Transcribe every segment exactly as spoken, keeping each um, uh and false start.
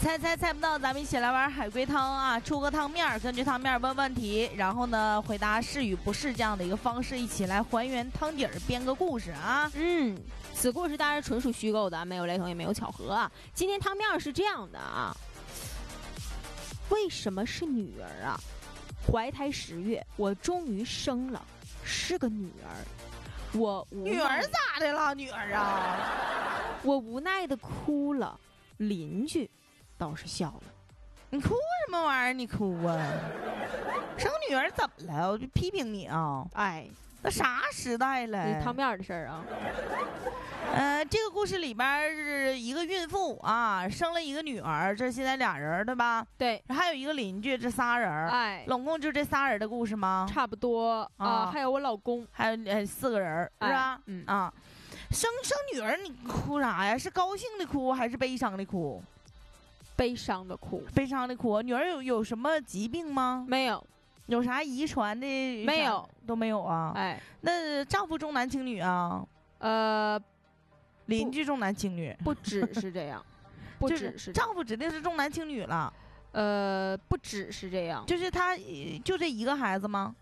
猜猜猜不到，咱们一起来玩海龟汤啊！出个汤面，根据汤面问问题，然后呢回答是与不是这样的一个方式，一起来还原汤底儿，编个故事啊！ 嗯，此故事当然纯属虚构的，没有雷同也没有巧合啊。今天汤面是这样的啊，为什么是女儿啊？怀胎十月，我终于生了，是个女儿。我女儿咋的了？女儿啊， 我无奈的哭了，邻居倒是笑了。 你哭什么玩意儿？你哭啊？生女儿怎么了？我就批评你啊！ 哎， 那啥时代了？ 这汤面的事儿啊。 呃，这个故事里边是一个孕妇啊，生了一个女儿，这现在俩人对吧？ 对， 还有一个邻居，这仨人。 哎， 总共就这仨人的故事吗？ 差不多啊、呃，还有我老公， 还有呃四个人，是吧？ 哎、嗯啊，生生女儿你哭啥呀？是高兴的哭还是悲伤的哭？ 悲伤的哭， 悲伤的哭。女儿有有什么疾病吗？ 没有。 有啥遗传的？ 没有， 都没有啊。 哎， 那丈夫重男轻女啊？ 呃。 邻居重男轻女， 不只是这样，不只是丈夫指定是重男轻女了。 呃，不只是这样， 就是他就这一个孩子吗？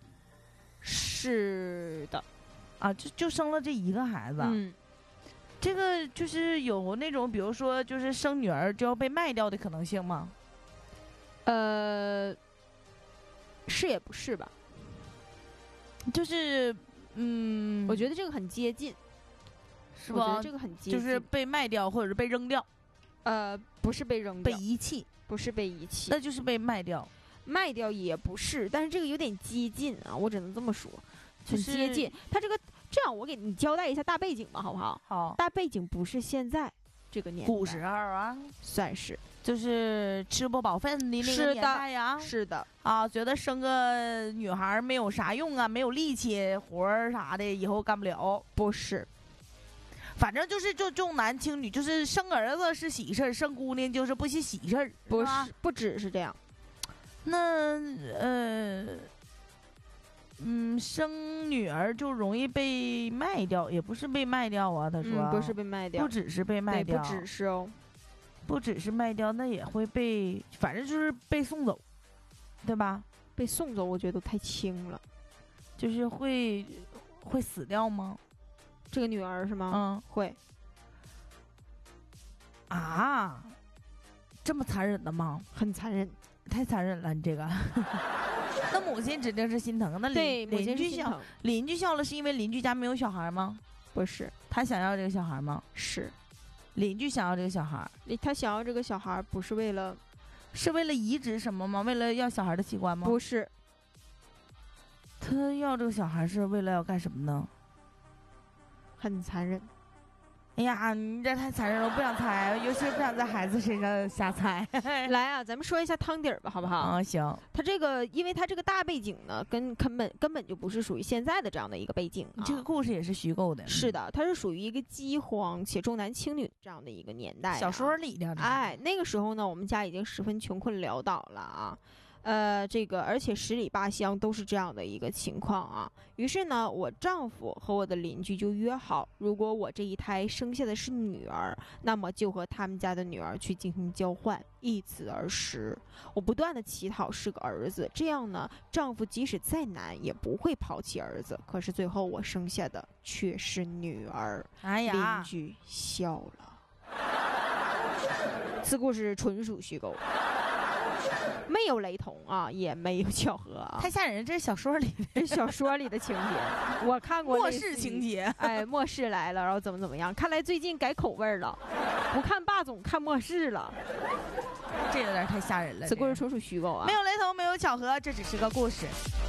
是的， 啊，就就生了这一个孩子。 嗯， 这个就是有那种，比如说，就是生女儿就要被卖掉的可能性吗？ 呃，是也不是吧？ 就是，嗯， 我觉得这个很接近。 是吧？ 我觉得这个很接近， 就是被卖掉或者是被扔掉， 呃，不是被扔掉， 被遗弃， 不是被遗弃， 那就是被卖掉。 卖掉也不是，但是这个有点接近啊，我只能这么说，很接近。它这个这样，我给你交代一下大背景吧，好不好？ 好， 大背景不是现在这个年代， 古时候啊， 算是就是吃不饱饭的那个年代呀， 是的啊，觉得生个女孩没有啥用啊，没有力气，活儿啥的以后干不了， 不是。 反正就是就重男轻女，就是生儿子是喜事儿，生姑娘就是不是喜事儿， 不是不只是这样。 那呃嗯，生女儿就容易被卖掉，也不是被卖掉啊。他说、 嗯、不是被卖掉， 不只是被卖掉， 不只是哦， 不只是卖掉，那也会被，反正就是被送走，对吧？ 被送走，我觉得都太轻了， 就是会会死掉吗？ 这个女儿是吗？ 嗯， 会。 啊，这么残忍的吗？ 很残忍， 太残忍了，你这个。那母亲指定是心疼，那对邻居笑，邻居笑了是因为邻居家没有小孩吗？ 不是， 他想要这个小孩吗？ 是， 邻居想要这个小孩。 他想要这个小孩不是为了， 是为了移植什么吗？为了要小孩的器官吗？ 不是， 他要这个小孩是为了要干什么呢？ 很残忍。 哎呀，你这太残忍了，我不想猜，尤其是不想在孩子身上瞎猜。 来啊，咱们说一下汤底儿吧，好不好？ 啊，行。 他这个，因为他这个大背景呢，跟根本根本就不是属于现在的这样的一个背景、啊。 这个故事也是虚构的。 是的，它是属于一个饥荒且重男轻女这样的一个年代、啊。 小说里的。 哎，那个时候呢，我们家已经十分穷困潦倒了啊。呃，这个而且十里八乡都是这样的一个情况啊。于是呢，我丈夫和我的邻居就约好，如果我这一胎生下的是女儿，那么就和他们家的女儿去进行交换，一子而食。我不断的乞讨是个儿子，这样呢，丈夫即使再难也不会抛弃儿子。可是最后我生下的却是女儿。 哎呀， 邻居笑了。此故事纯属虚构。没有雷同啊，也没有巧合啊， 太吓人！这是小说里的小说里的情节，我看过末世情节。 哎，末世来了，然后怎么怎么样？看来最近改口味了，不看霸总，看末世了。 这有点太吓人了。 此故事纯属虚构啊， 没有雷同，没有巧合，这只是个故事。